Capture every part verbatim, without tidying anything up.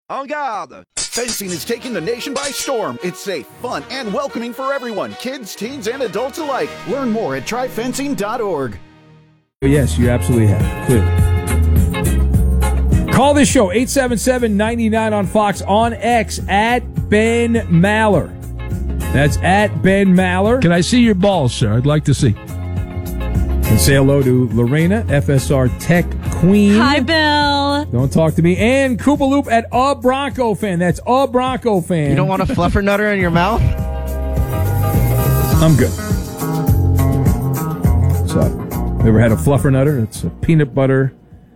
En garde! Fencing is taking the nation by storm. It's safe, fun, and welcoming for everyone, kids, teens, and adults alike. Learn more at try fencing dot org. Yes, you absolutely have, clearly. Call this show, eight seven seven, nine nine on Fox, on X, at Ben Maller. That's at Ben Maller. Can I see your balls, sir? I'd like to see. And say hello to Lorena, F S R Tech Queen. Hi, Bill. Don't talk to me. And Koopa Loop at a Bronco fan. That's a Bronco fan. You don't want a fluffernutter in your mouth? I'm good. So, ever had a fluffernutter? It's a peanut butter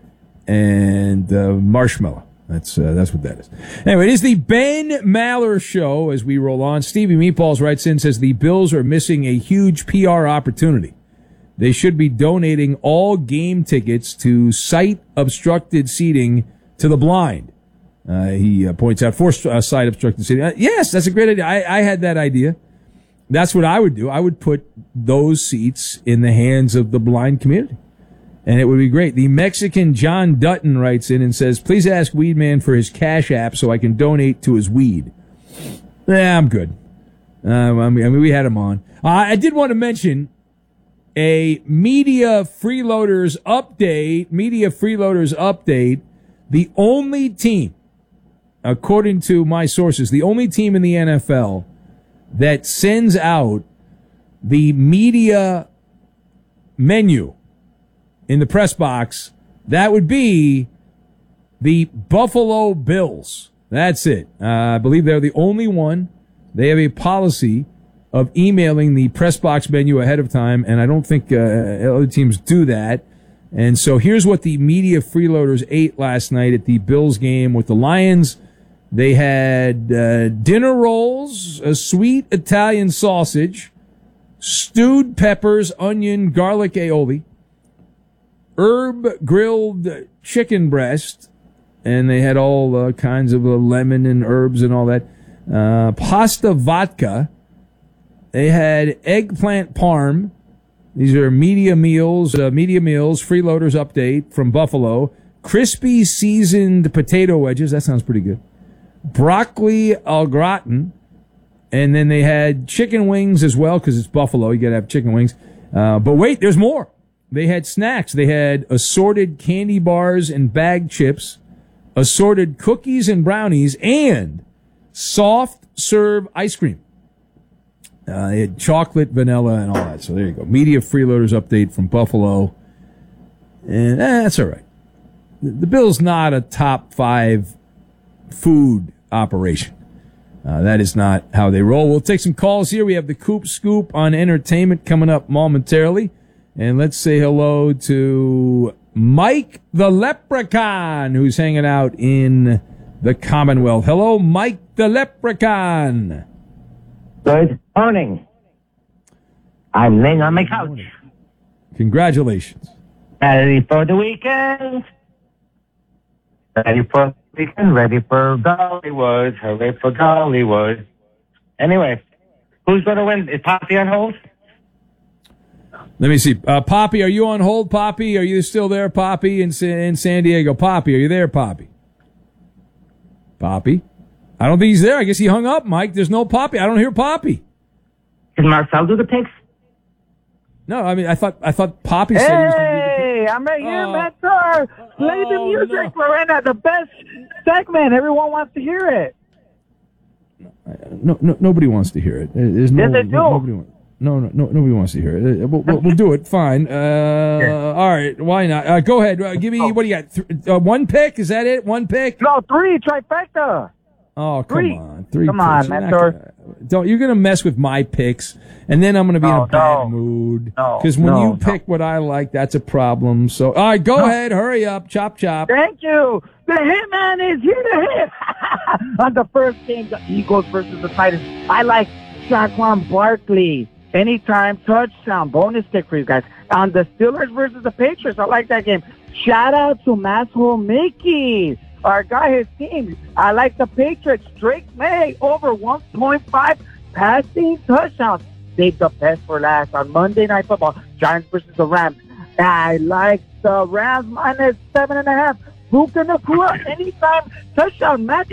and uh, marshmallow. That's uh, that's what that is. Anyway, it is the Ben Maller Show as we roll on. Stevie Meatballs writes in, says the Bills are missing a huge P R opportunity. They should be donating all game tickets to sight-obstructed seating to the blind. Uh, he uh, points out for uh, sight-obstructed seating. Uh, yes, that's a great idea. I, I had that idea. That's what I would do. I would put those seats in the hands of the blind community. And it would be great. The Mexican John Dutton writes in and says, please ask Weedman for his Cash App so I can donate to his weed. Yeah, I'm good. Uh, I mean, we had him on. Uh, I did want to mention a media freeloaders update, media freeloaders update. The only team, according to my sources, the only team in the N F L that sends out the media menu in the press box, that would be the Buffalo Bills. That's it. Uh, I believe they're the only one. They have a policy of emailing the press box menu ahead of time, and I don't think uh, other teams do that. And so here's what the media freeloaders ate last night at the Bills game with the Lions. They had uh, dinner rolls, a sweet Italian sausage, stewed peppers, onion, garlic aioli, herb grilled chicken breast, and they had all uh, kinds of uh, lemon and herbs and all that, uh, pasta vodka. They had eggplant parm. These are media meals, uh, media meals, freeloaders update from Buffalo. Crispy seasoned potato wedges. That sounds pretty good. Broccoli au gratin. And then they had chicken wings as well, because it's Buffalo. You got to have chicken wings. Uh, but wait, there's more. They had snacks. They had assorted candy bars and bag chips, assorted cookies and brownies, and soft serve ice cream. Uh, they had chocolate, vanilla, and all that. So there you go. Media freeloaders update from Buffalo. And eh, that's all right. The, the Bills not a top five food operation. Uh, that is not how they roll. We'll take some calls here. We have the Coop Scoop on entertainment coming up momentarily. And let's say hello to Mike the Leprechaun, who's hanging out in the Commonwealth. Hello, Mike the Leprechaun. Good morning. I'm laying on my couch. Congratulations. Ready for the weekend. Ready for the weekend. Ready for Gollywood. Hooray for Gollywood. Anyway, who's going to win? Is Poppy on hold? Let me see. Uh, Poppy, are you on hold, Poppy? Are you still there, Poppy, in, in San Diego? Poppy, are you there, Poppy? Poppy? I don't think he's there. I guess he hung up, Mike. There's no Poppy. I don't hear Poppy. Can Marcel do the picks? No, I mean, I thought I thought Poppy said hey, he was going to do the Hey, I'm right here, oh. Mentor. Play oh, the music, no. Lorena. The best segment. Everyone wants to hear it. No, no, nobody wants to hear it. There's no, yes, they do. No, nobody wants. No, no, no, nobody wants to hear it. We'll, we'll, we'll do it. Fine. Uh, yeah. All right. Why not? Uh, go ahead. Uh, give me, oh. what do you got? Th- uh, one pick? Is that it? One pick? No, three. Trifecta. Oh, come three. on. Three Come picks. on, You're Mentor. Gonna, don't, you're going to mess with my picks, and then I'm going to be oh, in a bad no. mood. No. Because when no, you pick no. what I like, that's a problem. So, all right, go no. ahead. Hurry up. Chop, chop. Thank you. The Hitman is here to hit. On the first game, the Eagles versus the Titans. I like Saquon Barkley. Anytime touchdown. Bonus stick for you guys. On the Steelers versus the Patriots, I like that game. Shout out to Masshole Mickey. Our guy, his team. I like the Patriots. Drake May over one point five passing touchdowns. Save the best for last on Monday Night Football. Giants versus the Rams. I like the Rams minus seven and a half. Puka Nacua anytime touchdown. Matthew